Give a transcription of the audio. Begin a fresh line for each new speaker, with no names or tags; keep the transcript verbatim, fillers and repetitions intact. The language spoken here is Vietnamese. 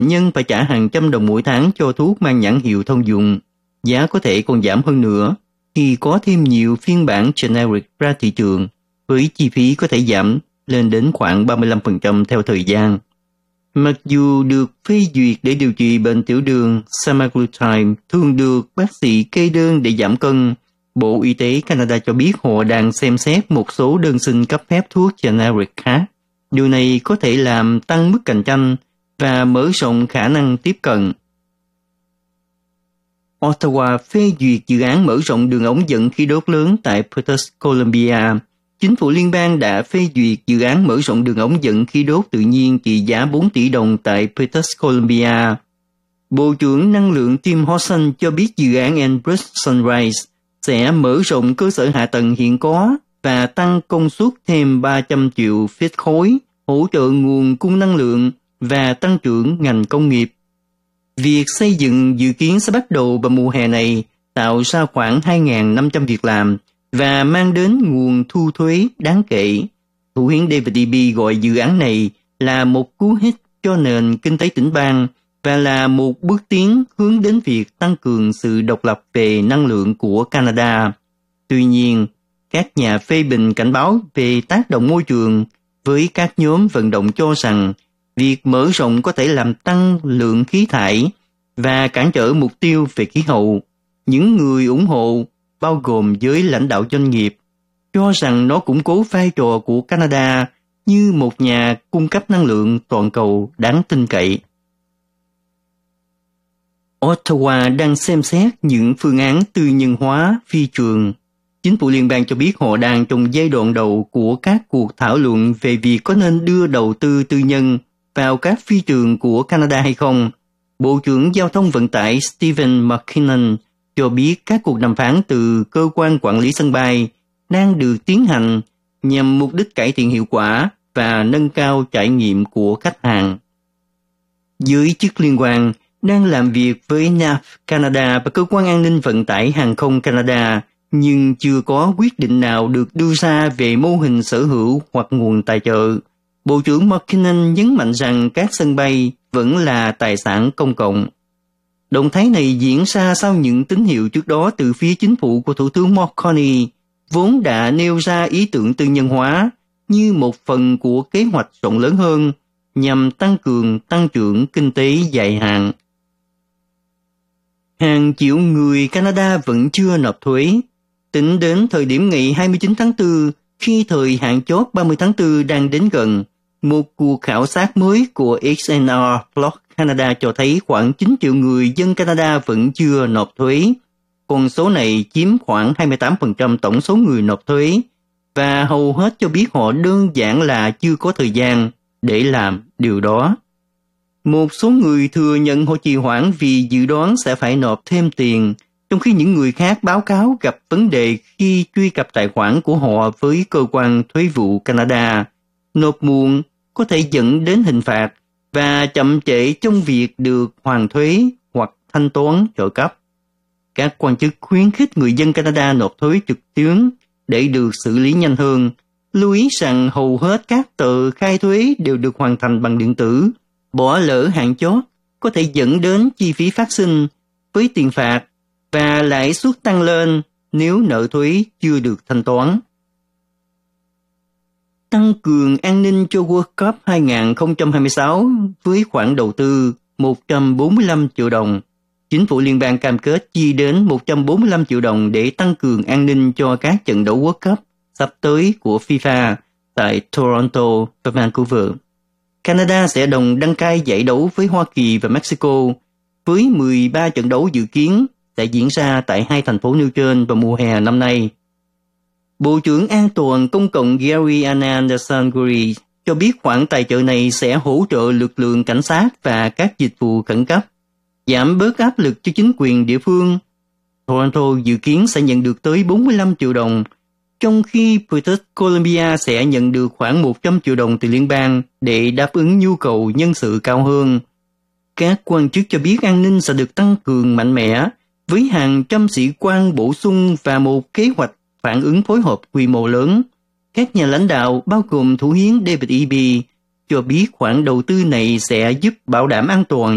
nhân phải trả hàng trăm đồng mỗi tháng cho thuốc mang nhãn hiệu thông dụng. Giá có thể còn giảm hơn nữa khi có thêm nhiều phiên bản generic ra thị trường, với chi phí có thể giảm lên đến khoảng ba mươi lăm phần trăm theo thời gian. Mặc dù được phê duyệt để điều trị bệnh tiểu đường, semaglutide thường được bác sĩ kê đơn để giảm cân, Bộ Y tế Canada cho biết họ đang xem xét một số đơn xin cấp phép thuốc generic khác. Điều này có thể làm tăng mức cạnh tranh và mở rộng khả năng tiếp cận. Ottawa phê duyệt dự án mở rộng đường ống dẫn khí đốt lớn tại British Columbia. Chính phủ liên bang đã phê duyệt dự án mở rộng đường ống dẫn khí đốt tự nhiên trị giá bốn tỷ đồng tại British Columbia. Bộ trưởng Năng lượng Tim Hodson cho biết dự án Enbridge Sunrise sẽ mở rộng cơ sở hạ tầng hiện có và tăng công suất thêm ba trăm triệu feet khối, hỗ trợ nguồn cung năng lượng và tăng trưởng ngành công nghiệp. Việc xây dựng dự kiến sẽ bắt đầu vào mùa hè này, tạo ra khoảng hai nghìn năm trăm việc làm và mang đến nguồn thu thuế đáng kể. Thủ hiến David Eby gọi dự án này là một cú hích cho nền kinh tế tỉnh bang và là một bước tiến hướng đến việc tăng cường sự độc lập về năng lượng của Canada. Tuy nhiên, các nhà phê bình cảnh báo về tác động môi trường với các nhóm vận động cho rằng việc mở rộng có thể làm tăng lượng khí thải và cản trở mục tiêu về khí hậu. Những người ủng hộ, bao gồm giới lãnh đạo doanh nghiệp, cho rằng nó củng cố vai trò của Canada như một nhà cung cấp năng lượng toàn cầu đáng tin cậy. Ottawa đang xem xét những phương án tư nhân hóa phi trường. Chính phủ liên bang cho biết họ đang trong giai đoạn đầu của các cuộc thảo luận về việc có nên đưa đầu tư tư nhân vào các phi trường của Canada hay không. Bộ trưởng Giao thông Vận tải Stephen McKinnon cho biết các cuộc đàm phán từ cơ quan quản lý sân bay đang được tiến hành nhằm mục đích cải thiện hiệu quả và nâng cao trải nghiệm của khách hàng. Giới chức liên quan đang làm việc với N A F Canada và Cơ quan An ninh Vận tải Hàng không Canada, nhưng chưa có quyết định nào được đưa ra về mô hình sở hữu hoặc nguồn tài trợ. Bộ trưởng McKinnon nhấn mạnh rằng các sân bay vẫn là tài sản công cộng. Động thái này diễn ra sau những tín hiệu trước đó từ phía chính phủ của Thủ tướng Mark Carney, vốn đã nêu ra ý tưởng tư nhân hóa như một phần của kế hoạch rộng lớn hơn nhằm tăng cường tăng trưởng kinh tế dài hạn. Hàng triệu người Canada vẫn chưa nộp thuế. Tính đến thời điểm ngày hai mươi chín tháng tư, khi thời hạn chót ba mươi tháng tư đang đến gần, một cuộc khảo sát mới của X and R Blog Canada cho thấy khoảng chín triệu người dân Canada vẫn chưa nộp thuế. Con số này chiếm khoảng hai mươi tám phần trăm tổng số người nộp thuế, và hầu hết cho biết họ đơn giản là chưa có thời gian để làm điều đó. Một số người thừa nhận họ trì hoãn vì dự đoán sẽ phải nộp thêm tiền, trong khi những người khác báo cáo gặp vấn đề khi truy cập tài khoản của họ với cơ quan thuế vụ Canada. Nộp muộn có thể dẫn đến hình phạt và chậm trễ trong việc được hoàn thuế hoặc thanh toán trợ cấp. Các quan chức khuyến khích người dân Canada nộp thuế trực tuyến để được xử lý nhanh hơn, lưu ý rằng hầu hết các tờ khai thuế đều được hoàn thành bằng điện tử. Bỏ lỡ hạn chót có thể dẫn đến chi phí phát sinh với tiền phạt và lãi suất tăng lên nếu nợ thuế chưa được thanh toán. Tăng cường an ninh cho World Cup hai không hai sáu với khoản đầu tư một trăm bốn mươi lăm triệu đồng. Chính phủ liên bang cam kết chi đến một trăm bốn mươi lăm triệu đồng để tăng cường an ninh cho các trận đấu World Cup sắp tới của FIFA tại Toronto và Vancouver. Canada sẽ đồng đăng cai giải đấu với Hoa Kỳ và Mexico, với mười ba trận đấu dự kiến sẽ diễn ra tại hai thành phố nêu trên vào mùa hè năm nay. Bộ trưởng An toàn Công cộng Gary Anand Sanguri cho biết khoản tài trợ này sẽ hỗ trợ lực lượng cảnh sát và các dịch vụ khẩn cấp, giảm bớt áp lực cho chính quyền địa phương. Toronto dự kiến sẽ nhận được tới bốn mươi lăm triệu đồng, trong khi British Columbia sẽ nhận được khoảng một trăm triệu đồng từ liên bang để đáp ứng nhu cầu nhân sự cao hơn. Các quan chức cho biết an ninh sẽ được tăng cường mạnh mẽ với hàng trăm sĩ quan bổ sung và một kế hoạch phản ứng phối hợp quy mô lớn. Các nhà lãnh đạo bao gồm Thủ hiến David Eby cho biết khoản đầu tư này sẽ giúp bảo đảm an toàn